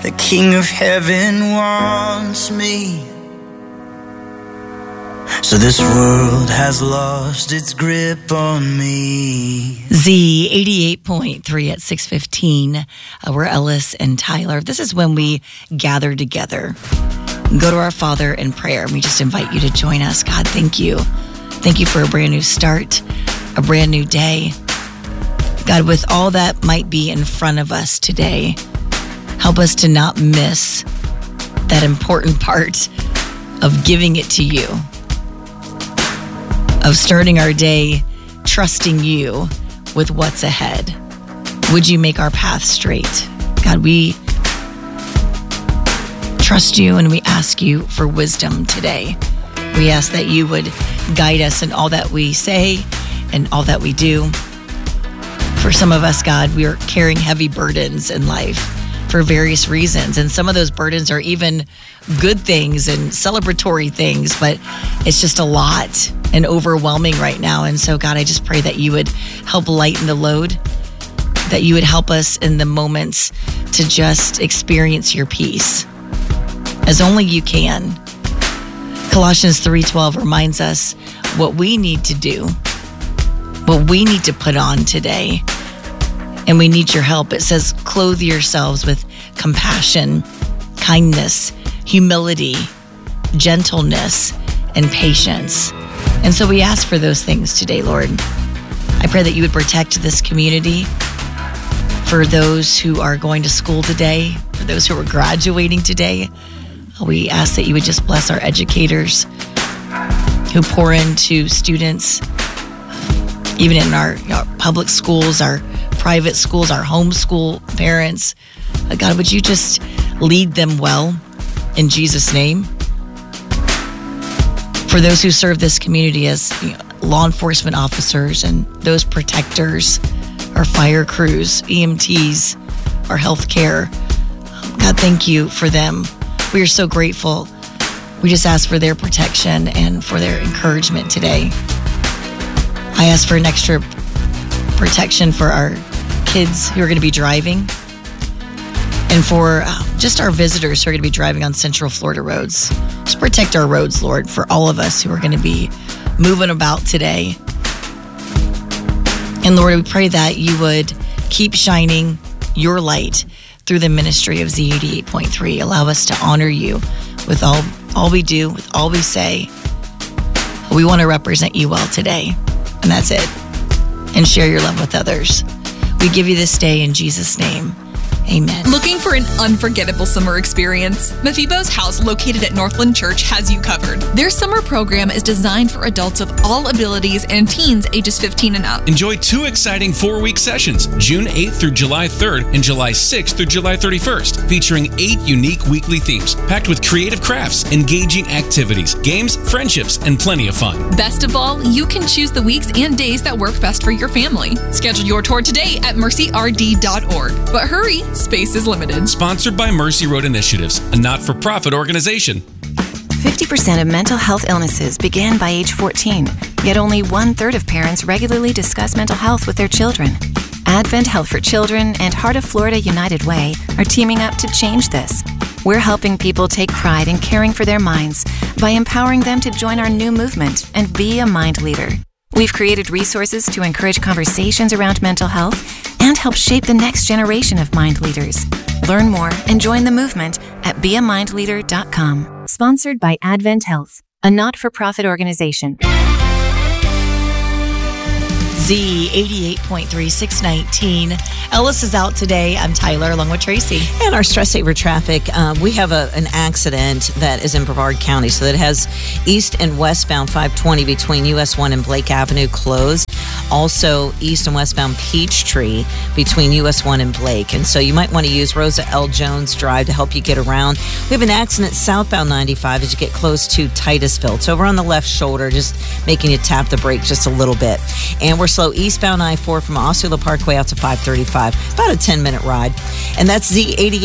The King of Heaven wants me. So this world has lost its grip on me. Z88.3 at 6:15. We're Ellis and Tyler. This is when we gather together. Go to our Father in prayer. We just invite you to join us. God, thank you. Thank you for a brand new start, a brand new day. God, with all that might be in front of us today, help us to not miss that important part of giving it to you, of starting our day trusting you with what's ahead. Would you make our path straight? God, we trust you and we ask you for wisdom today. We ask that you would guide us in all that we say and all that we do. For some of us, God, we are carrying heavy burdens in life for various reasons. And some of those burdens are even good things and celebratory things, but it's just a lot and overwhelming right now. And so, God, I just pray that you would help lighten the load, that you would help us in the moments to just experience your peace as only you can. Colossians 3:12 reminds us what we need to do, what we need to put on today. And we need your help. It says, clothe yourselves with compassion, kindness, humility, gentleness, and patience. And so we ask for those things today, Lord. I pray that you would protect this community for those who are going to school today, for those who are graduating today. We ask that you would just bless our educators who pour into students, even in our public schools, our private schools, our homeschool parents. God, would you just lead them well in Jesus' name? For those who serve this community as law enforcement officers and those protectors, our fire crews, EMTs, our healthcare, God, thank you for them. We are so grateful. We just ask for their protection and for their encouragement today. I ask for an extra protection for our kids who are going to be driving and for just our visitors who are going to be driving on Central Florida roads. Just protect our roads, Lord, for all of us who are going to be moving about today. And Lord, we pray that you would keep shining your light through the ministry of Z88.3. Allow us to honor you with all we do, with all we say. We want to represent you well today. And that's it. And share your love with others. We give you this day in Jesus' name. Amen. Looking for an unforgettable summer experience? Mephibo's House, located at Northland Church, has you covered. Their summer program is designed for adults of all abilities and teens ages 15 and up. Enjoy 2 exciting 4-week sessions, June 8th through July 3rd and July 6th through July 31st, featuring 8 unique weekly themes, packed with creative crafts, engaging activities, games, friendships, and plenty of fun. Best of all, you can choose the weeks and days that work best for your family. Schedule your tour today at mercyrd.org. But hurry, space is limited. Sponsored by Mercy Road Initiatives, a not-for-profit organization. 50% of mental health illnesses begin by age 14, yet only 1/3 of parents regularly discuss mental health with their children. Advent Health for Children and Heart of Florida United Way are teaming up to change this. We're helping people take pride in caring for their minds by empowering them to join our new movement and be a mind leader. We've created resources to encourage conversations around mental health and help shape the next generation of mind leaders. Learn more and join the movement at beamindleader.com. Sponsored by Advent Health, a not-for-profit organization. Z88.3, 619. Ellis is out today. I'm Tyler, along with Tracy. And our Stress Saver Traffic, we have an accident that is in Brevard County. So that has east and westbound 520 between US 1 and Blake Avenue closed. Also, east and westbound Peachtree between US 1 and Blake. And so you might want to use Rosa L. Jones Drive to help you get around. We have an accident southbound 95 as you get close to Titusville. It's over on the left shoulder, just making you tap the brake just a little bit. And we're slow eastbound I-4 from Osceola Parkway out to 535. About a 10-minute ride. And that's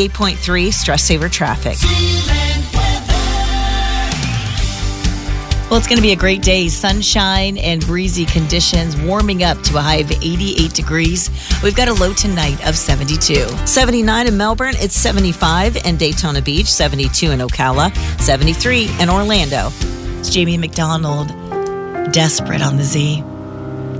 Z88.3 Stress Saver Traffic. Well, it's going to be a great day. Sunshine and breezy conditions, warming up to a high of 88 degrees. We've got a low tonight of 72. 79 in Melbourne, it's 75 in Daytona Beach, 72 in Ocala, 73 in Orlando. It's Jamie McDonald, Desperate on the Z.